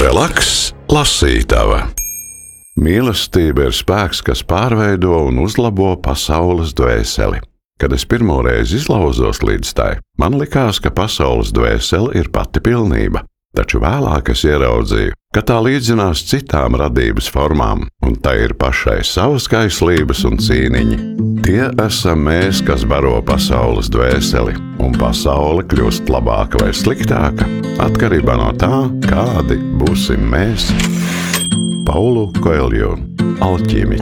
Relaks, lasītava. Mīlestība ir spēks, kas pārveido un uzlabo pasaules dvēseli. Kad es pirmo reizi izlauzos līdz tai, man likās, ka pasaules dvēsele ir pati pilnība. Taču vēlāk es ieraudzīju, ka tā līdzinās citām radības formām, un tai ir pašai savas kaislības un cīniņi. Tie esam mēs, kas baro pasaules dvēseli, un pasaule kļūst labāka vai sliktāka, atkarībā no tā, kādi būsim mēs. Paulo Coelho, Alķīmiķis.